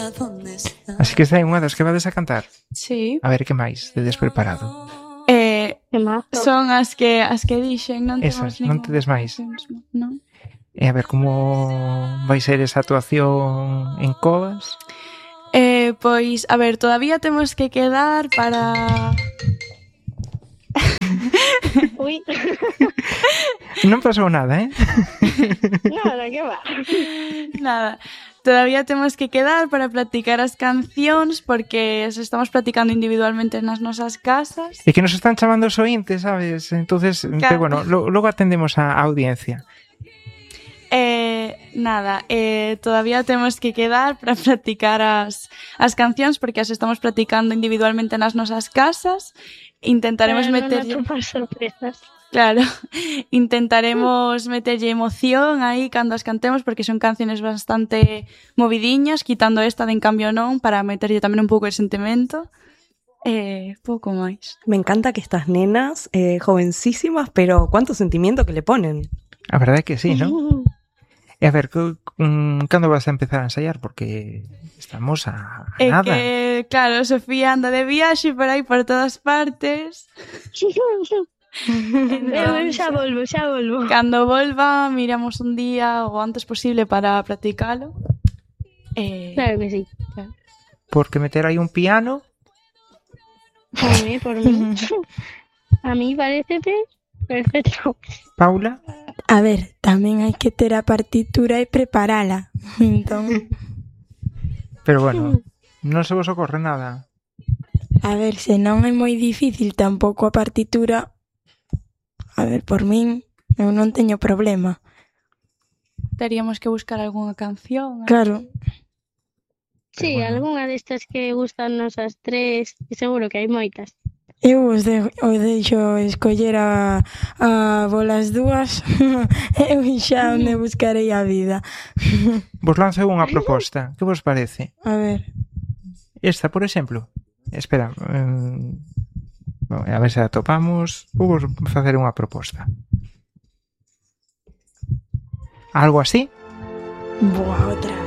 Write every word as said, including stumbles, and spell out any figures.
Así que esta é unha das que vades a cantar. Sí. A ver, que máis tedes preparado? Eh, son as que as que dixen, non temos Esas, non tedes máis? Non. E a ver, como vai ser esa actuación en Covas? Eh, pois, a ver, todavía temos que quedar para... Ui. Non pasou nada, eh? Nada, que va. Nada. Todavía temos que quedar para practicar as cancións porque as estamos practicando individualmente nas nosas casas. E que nos están chamando os ointes, sabes? Entonces, claro. Pero bueno, lo, logo atendemos a audiencia. Eh, nada, eh, todavía temos que quedar para practicar as, as cancións porque as estamos practicando individualmente nas nosas casas. Intentaremos Para meter... non atopar sorpresas. Claro, intentaremos meterlle emoción aí cando as cantemos porque son canciones bastante movidiñas, quitando esta de En Cambio Non, para meterlle tamén un pouco de sentimento. Eh, pouco máis. Me encanta que estas nenas, eh, jovencísimas, pero cuánto sentimiento que le ponen. A verdade é que sí, ¿no? E a ver, cando vas a empezar a ensaiar? Porque estamos a, a é nada. Que, claro, Sofía anda de viaxe por aí por todas partes. Eu xa volvo, xa volvo. Cando volva, miramos un día o antes posible para practicalo. Eh, Claro que sí. Claro. Porque meter aí un piano... Por mí, por mí. A mí parecete perfecto. Paula? A ver, tamén hai que ter a partitura e preparala. Entón, Pero bueno, non se vos ocorre nada. a ver, se non é moi difícil tampouco a partitura, a ver, por min, eu non teño problema. Teríamos que buscar algunha canción. Claro. Sí, bueno. algunha destas que gustan nosas tres, que seguro que hai moitas. Eu os, de, os deixo escoller a, a bolas dúas. Eu xa onde buscarei a vida. Vos lanzo unha proposta. Que vos parece? A ver. Esta, por exemplo. Espera. Um, a ver se a topamos. Vou vos facer unha proposta. Algo así? Boa, outra.